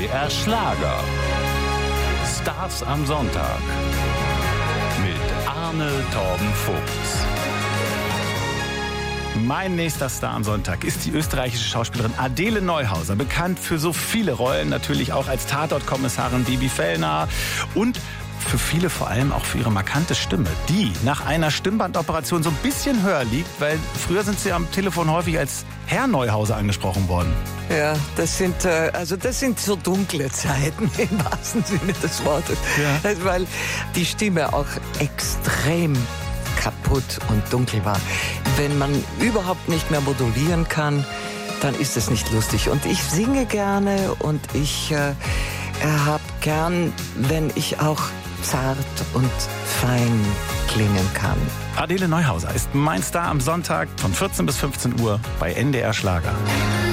NDR Schlager. Stars am Sonntag. Mit Arne Torben Vogts. Mein nächster Star am Sonntag ist die österreichische Schauspielerin Adele Neuhauser, bekannt für so viele Rollen, natürlich auch als Tatortkommissarin Bibi Fellner und für viele vor allem auch für ihre markante Stimme, die nach einer Stimmbandoperation so ein bisschen höher liegt, weil früher sind sie am Telefon häufig als Herr Neuhauser angesprochen worden. Ja, das sind so dunkle Zeiten im wahrsten Sinne des Wortes, Ja. weil die Stimme auch extrem kaputt und dunkel war. Wenn man überhaupt nicht mehr modulieren kann, dann ist es nicht lustig. Und ich singe gerne und ich habe gern, wenn ich auch zart und fein klingen kann. Adele Neuhauser ist mein Star am Sonntag von 14 bis 15 Uhr bei NDR Schlager.